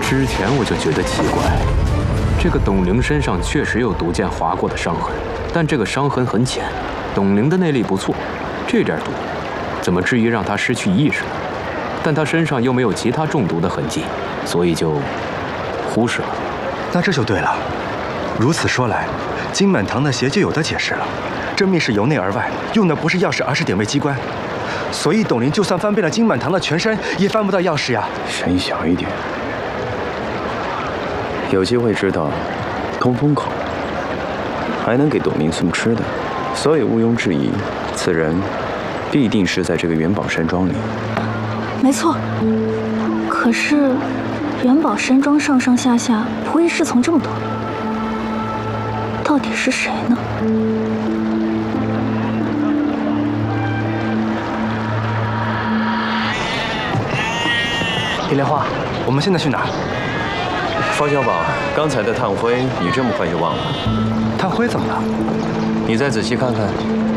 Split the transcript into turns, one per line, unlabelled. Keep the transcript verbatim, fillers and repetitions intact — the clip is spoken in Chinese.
之前我就觉得奇怪，这个董玲身上确实有毒箭划过的伤痕，但这个伤痕很浅。董玲的内力不错，这点毒，怎么至于让她失去意识呢？但她身上又没有其他中毒的痕迹，所以就忽视了。
那这就对了。如此说来，金满堂的邪就有的解释了。这密室由内而外用的不是钥匙，而是点位机关，所以董玲就算翻遍了金满堂的全身，也翻不到钥匙呀。
声小一点。有机会知道通风口，还能给董玲送吃的，所以毋庸置疑，此人必定是在这个元宝山庄里。
没错，可是元宝山庄上上下下仆役侍从这么多，到底是谁呢？
李莲花，我们现在去哪儿？
方小宝，刚才的炭灰，你这么快就忘了？
炭灰怎么了？
你再仔细看看。